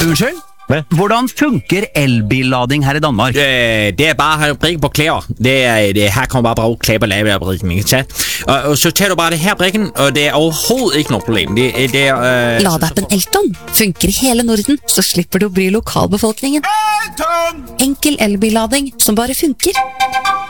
Unnskyld? Hvad? Hvordan funker elbillading her i Danmark? Det bare at brikke på klæder. Her kommer bare brug klæder på lavebrikken, ikke sant? Og så tager du bare det her brikken, og det overhovedet ikke noe problem. Ladeappen Elton funker i hele Norden, så slipper du å bry lokalbefolkningen. Enkel elbillading som bare funker.